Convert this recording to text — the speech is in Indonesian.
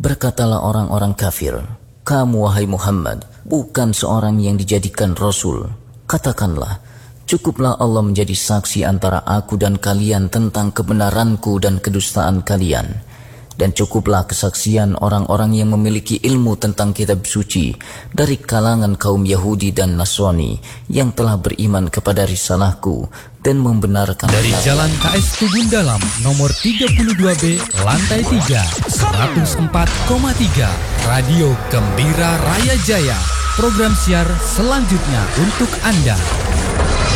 Berkatalah orang-orang kafir, "Kamu wahai Muhammad, bukan seorang yang dijadikan Rasul." Katakanlah, "Cukuplah Allah menjadi saksi antara aku dan kalian tentang kebenaranku dan kedustaan kalian. Dan cukuplah kesaksian orang-orang yang memiliki ilmu tentang kitab suci dari kalangan kaum Yahudi dan Nasrani yang telah beriman kepada risalahku dan membenarkan." Dari Jalan KS Tubun Dalam nomor 32B lantai 3 104,3 Radio Gembira Raya Jaya. Program siar selanjutnya untuk Anda.